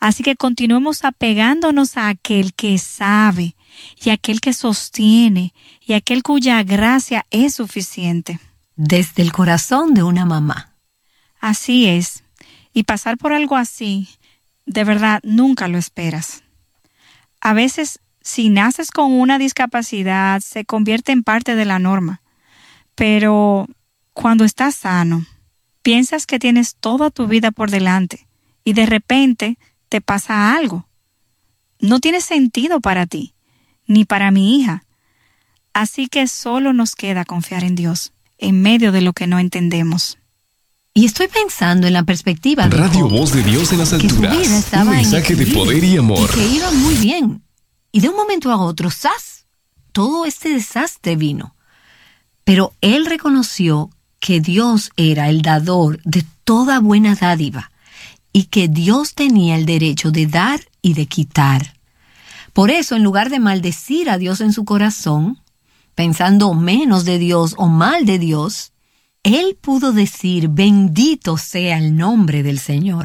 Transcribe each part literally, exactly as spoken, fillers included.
Así que continuemos apegándonos a aquel que sabe y a aquel que sostiene y a aquel cuya gracia es suficiente. Desde el corazón de una mamá. Así es. Y pasar por algo así, de verdad, nunca lo esperas. A veces, si naces con una discapacidad, se convierte en parte de la norma. Pero cuando estás sano, piensas que tienes toda tu vida por delante y de repente te pasa algo. No tiene sentido para ti, ni para mi hija. Así que solo nos queda confiar en Dios, en medio de lo que no entendemos. Y estoy pensando en la perspectiva de Radio Job, Voz de Dios en las que su alturas. vida estaba Un mensaje en de poder y amor. y que iba muy bien. Y de un momento a otro, ¡zas!, todo este desastre vino. Pero él reconoció que Dios era el dador de toda buena dádiva y que Dios tenía el derecho de dar y de quitar. Por eso, en lugar de maldecir a Dios en su corazón, pensando menos de Dios o mal de Dios, él pudo decir: bendito sea el nombre del Señor.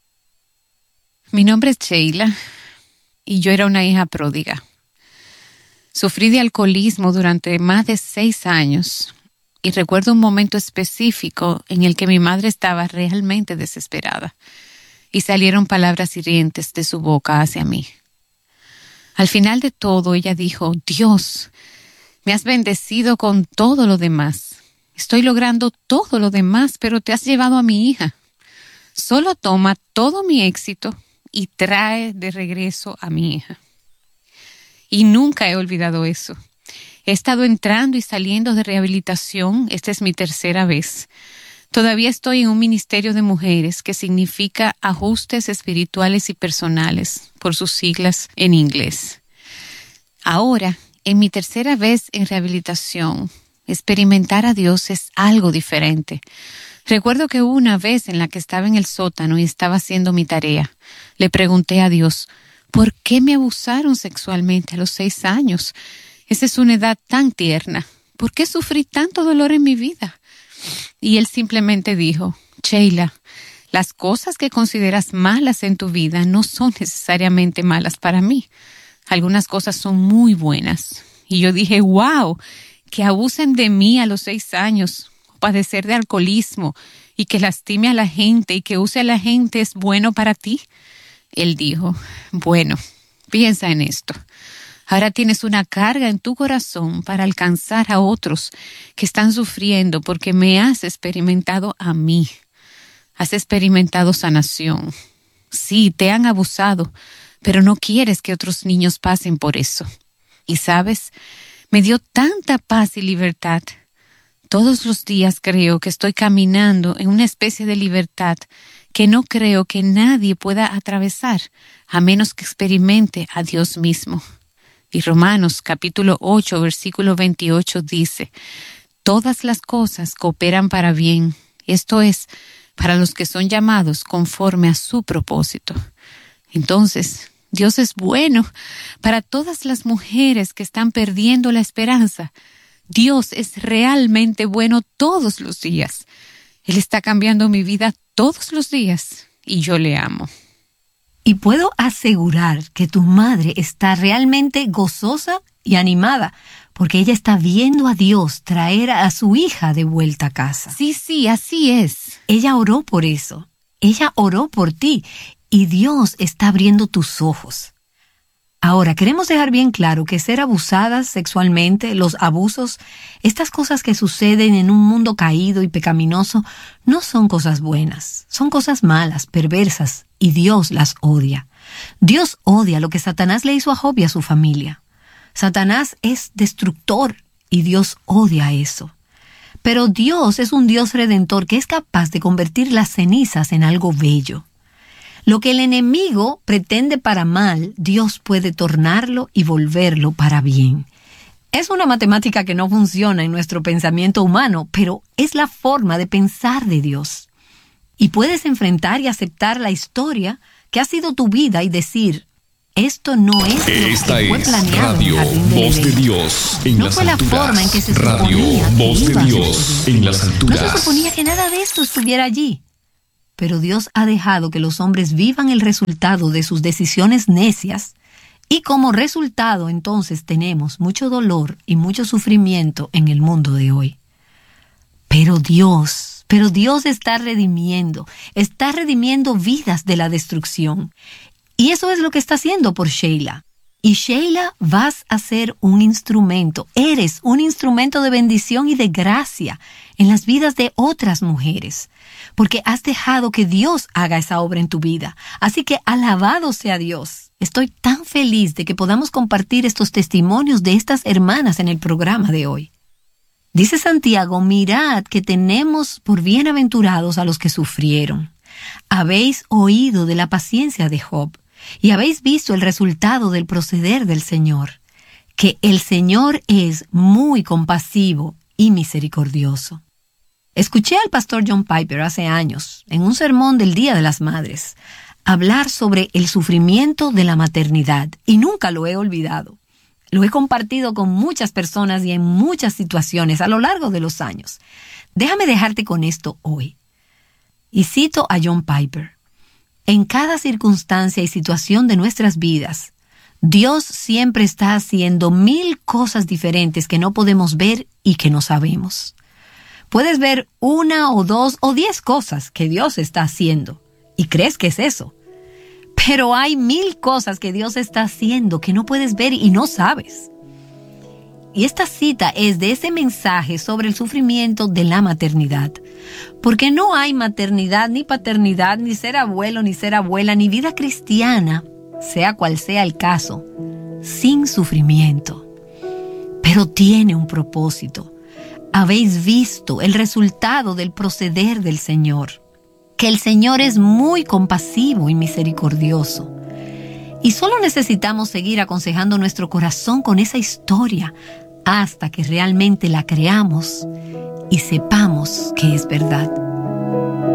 Mi nombre es Sheila y yo era una hija pródiga. Sufrí de alcoholismo durante más de seis años y recuerdo un momento específico en el que mi madre estaba realmente desesperada y salieron palabras hirientes de su boca hacia mí. Al final de todo, ella dijo: Dios, me has bendecido con todo lo demás. Estoy logrando todo lo demás, pero te has llevado a mi hija. Solo toma todo mi éxito y trae de regreso a mi hija. Y nunca he olvidado eso. He estado entrando y saliendo de rehabilitación. Esta es mi tercera vez. Todavía estoy en un ministerio de mujeres que significa Ajustes Espirituales y Personales, por sus siglas en inglés. Ahora, en mi tercera vez en rehabilitación, experimentar a Dios es algo diferente. Recuerdo que hubo una vez en la que estaba en el sótano y estaba haciendo mi tarea. Le pregunté a Dios: ¿por qué me abusaron sexualmente a los seis años? Esa es una edad tan tierna. ¿Por qué sufrí tanto dolor en mi vida? Y él simplemente dijo: Sheila, las cosas que consideras malas en tu vida no son necesariamente malas para mí. Algunas cosas son muy buenas. Y yo dije: wow, que abusen de mí a los seis años, padecer de alcoholismo y que lastime a la gente y que use a la gente es bueno para ti. Él dijo: bueno, piensa en esto. Ahora tienes una carga en tu corazón para alcanzar a otros que están sufriendo porque me has experimentado a mí. Has experimentado sanación. Sí, te han abusado, pero no quieres que otros niños pasen por eso. Y sabes, me dio tanta paz y libertad. Todos los días creo que estoy caminando en una especie de libertad que no creo que nadie pueda atravesar a menos que experimente a Dios mismo. Y Romanos capítulo ocho, versículo veintiocho dice: todas las cosas cooperan para bien, esto es, para los que son llamados conforme a su propósito. Entonces, Dios es bueno para todas las mujeres que están perdiendo la esperanza. Dios es realmente bueno todos los días. Él está cambiando mi vida todos los días y yo le amo. Y puedo asegurar que tu madre está realmente gozosa y animada porque ella está viendo a Dios traer a su hija de vuelta a casa. Sí, sí, así es. Ella oró por eso. Ella oró por ti y Dios está abriendo tus ojos. Ahora, queremos dejar bien claro que ser abusadas sexualmente, los abusos, estas cosas que suceden en un mundo caído y pecaminoso, no son cosas buenas. Son cosas malas, perversas, y Dios las odia. Dios odia lo que Satanás le hizo a Job y a su familia. Satanás es destructor y Dios odia eso. Pero Dios es un Dios redentor que es capaz de convertir las cenizas en algo bello. Lo que el enemigo pretende para mal, Dios puede tornarlo y volverlo para bien. Es una matemática que no funciona en nuestro pensamiento humano, pero es la forma de pensar de Dios. Y puedes enfrentar y aceptar la historia que ha sido tu vida y decir: esto no es lo Esta que fue es planeado Radio en el jardín del Voz de Edén. Dios en No las fue la alturas. forma en que se Radio suponía que Voz de iba a Dios suceder. en las alturas. No se suponía que nada de esto estuviera allí. pero Dios ha dejado que los hombres vivan el resultado de sus decisiones necias, y como resultado entonces tenemos mucho dolor y mucho sufrimiento en el mundo de hoy. Pero Dios, pero Dios está redimiendo, está redimiendo vidas de la destrucción. Y eso es lo que está haciendo por Sheila. Y Sheila, vas a ser un instrumento, eres un instrumento de bendición y de gracia en las vidas de otras mujeres, porque has dejado que Dios haga esa obra en tu vida. Así que alabado sea Dios. Estoy tan feliz de que podamos compartir estos testimonios de estas hermanas en el programa de hoy. Dice Santiago, mirad que tenemos por bienaventurados a los que sufrieron. Habéis oído de la paciencia de Job, y habéis visto el resultado del proceder del Señor, que el Señor es muy compasivo y misericordioso. Escuché al pastor John Piper hace años, en un sermón del Día de las Madres, hablar sobre el sufrimiento de la maternidad, y nunca lo he olvidado. Lo he compartido con muchas personas y en muchas situaciones a lo largo de los años. Déjame dejarte con esto hoy. Y cito a John Piper. En cada circunstancia y situación de nuestras vidas, Dios siempre está haciendo mil cosas diferentes que no podemos ver y que no sabemos. Puedes ver una o dos o diez cosas que Dios está haciendo y crees que es eso. Pero hay mil cosas que Dios está haciendo que no puedes ver y no sabes. Y esta cita es de ese mensaje sobre el sufrimiento de la maternidad. Porque no hay maternidad, ni paternidad, ni ser abuelo, ni ser abuela, ni vida cristiana, sea cual sea el caso, sin sufrimiento. Pero tiene un propósito. Habéis visto el resultado del proceder del Señor. Que el Señor es muy compasivo y misericordioso. Y solo necesitamos seguir aconsejando nuestro corazón con esa historia hasta que realmente la creamos y sepamos que es verdad.